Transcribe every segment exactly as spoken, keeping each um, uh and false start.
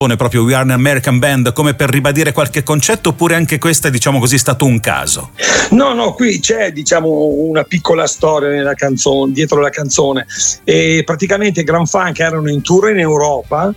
proprio We Are an American Band, come per ribadire qualche concetto, oppure anche questo è, diciamo così, stato un caso? No, no, qui c'è, diciamo, una piccola storia nella canzone, dietro la canzone, e praticamente Grand Funk erano in tour in Europa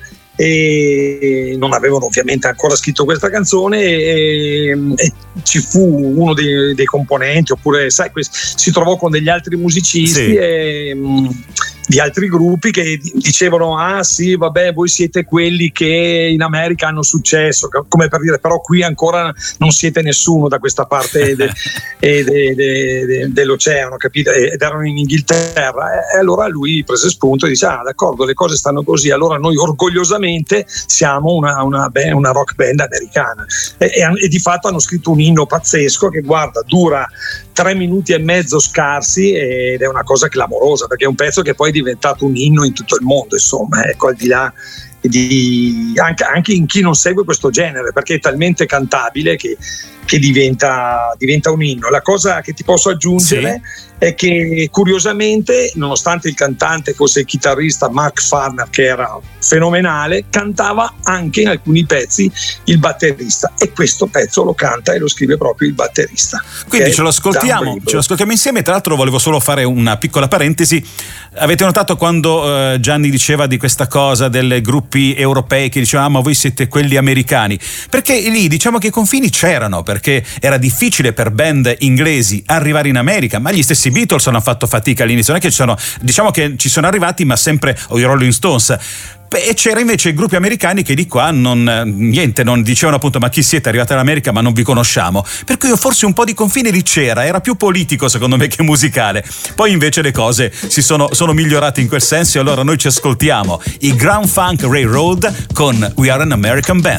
e non avevano ovviamente ancora scritto questa canzone, e, e ci fu uno dei, dei componenti, oppure sai, si trovò con degli altri musicisti, sì, e di altri gruppi che dicevano: ah sì, vabbè, voi siete quelli che in America hanno successo, come per dire, però qui ancora non siete nessuno da questa parte de, de, de, de, de, dell'oceano, capite? Ed erano in Inghilterra, e allora lui prese spunto e dice: ah, d'accordo, le cose stanno così, allora noi orgogliosamente siamo una, una, una rock band americana, e, e, e di fatto hanno scritto un inno pazzesco che, guarda, dura tre minuti e mezzo scarsi, ed è una cosa clamorosa, perché è un pezzo che poi è diventato un inno in tutto il mondo, insomma, ecco, al di là di anche, anche in chi non segue questo genere, perché è talmente cantabile che, che diventa, diventa un inno. La cosa che ti posso aggiungere, sì, è che curiosamente, nonostante il cantante fosse il chitarrista Mark Farner, che era fenomenale, cantava anche in alcuni pezzi il batterista, e questo pezzo lo canta e lo scrive proprio il batterista. Quindi ce lo ascoltiamo, ce lo ascoltiamo insieme. Tra l'altro volevo solo fare una piccola parentesi. Avete notato quando uh, Gianni diceva di questa cosa dei gruppi europei che dicevano: ah, ma voi siete quelli americani? Perché lì diciamo che i confini c'erano, perché era difficile per band inglesi arrivare in America, ma gli stessi Beatles hanno fatto fatica all'inizio, non è che ci sono, diciamo che ci sono arrivati, ma sempre, o i Rolling Stones. E c'era invece i gruppi americani che di qua non niente, non dicevano appunto: ma chi siete, arrivati all'America ma non vi conosciamo. Per cui forse un po' di confine lì c'era, era più politico secondo me che musicale. Poi invece le cose si sono, sono migliorate in quel senso, e allora noi ci ascoltiamo i Grand Funk Railroad con We Are an American Band.